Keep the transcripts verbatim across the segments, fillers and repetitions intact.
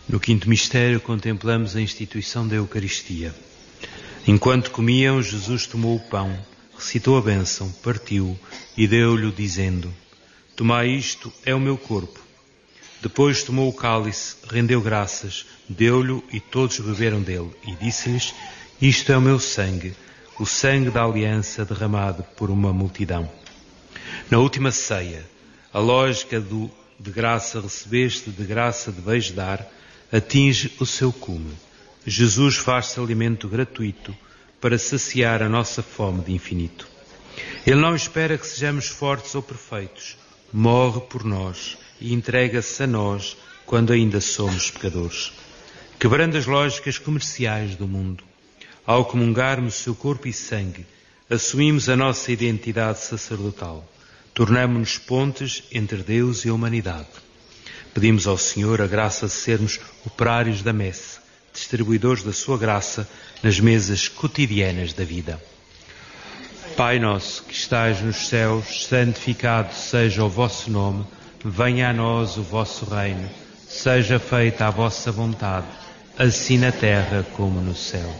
No quinto mistério contemplamos a instituição da Eucaristia. Enquanto comiam, Jesus tomou o pão, recitou a bênção, partiu e deu-lhe dizendo: Tomai isto, é o meu corpo. Depois tomou o cálice, rendeu graças, deu-lhe e todos beberam dele. E disse-lhes: Isto é o meu sangue, o sangue da aliança derramado por uma multidão. Na última ceia, a lógica do de graça recebeste, de graça deveis dar, atinge o seu cume. Jesus faz-se alimento gratuito para saciar a nossa fome de infinito. Ele não espera que sejamos fortes ou perfeitos. Morre por nós e entrega-se a nós quando ainda somos pecadores. Quebrando as lógicas comerciais do mundo, ao comungarmos seu corpo e sangue, assumimos a nossa identidade sacerdotal. Tornamo-nos pontes entre Deus e a humanidade. Pedimos ao Senhor a graça de sermos operários da messe, distribuidores da sua graça nas mesas cotidianas da vida. Pai nosso que estais nos céus, santificado seja o vosso nome, venha a nós o vosso reino, seja feita a vossa vontade, assim na terra como no céu.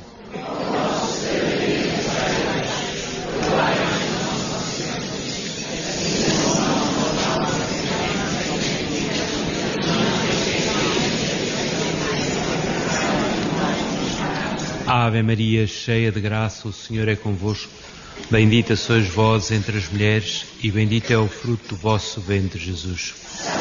Ave Maria, cheia de graça, o Senhor é convosco. Bendita sois vós entre as mulheres e bendito é o fruto do vosso ventre, Jesus.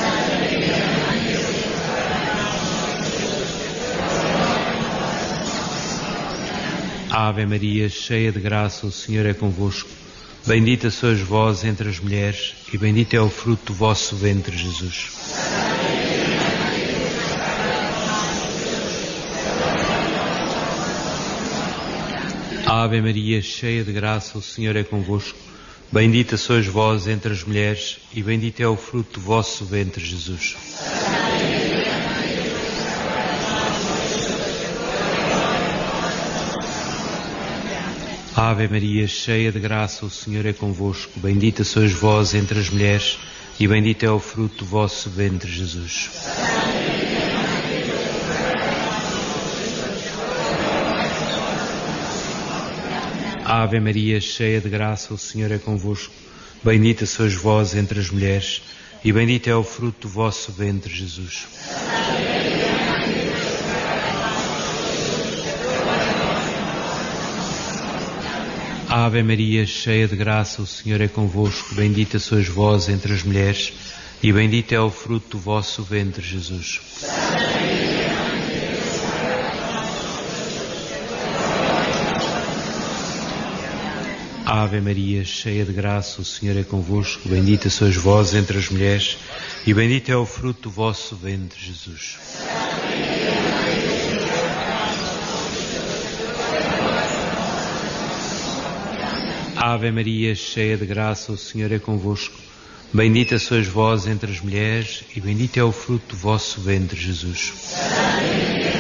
Ave Maria, cheia de graça, o Senhor é convosco. Bendita sois vós entre as mulheres e bendito é o fruto do vosso ventre, Jesus. Ave Maria, cheia de graça, o Senhor é convosco. Bendita sois vós entre as mulheres e bendito é o fruto do vosso ventre, Jesus. Ave Maria, cheia de graça, o Senhor é convosco. Bendita sois vós entre as mulheres e bendito é o fruto do vosso ventre, Jesus. Ave Maria, cheia de graça, o Senhor é convosco. Bendita sois vós entre as mulheres e bendito é o fruto do vosso ventre, Jesus. Ave Maria, cheia de graça, o Senhor é convosco. Bendita sois vós entre as mulheres e bendito é o fruto do vosso ventre, Jesus. Ave Maria, cheia de graça, o Senhor é convosco. Bendita sois vós entre as mulheres e bendito é o fruto do vosso ventre, Jesus. Ave Maria, cheia de graça, o Senhor é convosco. Bendita sois vós entre as mulheres e bendito é o fruto do vosso ventre, Jesus.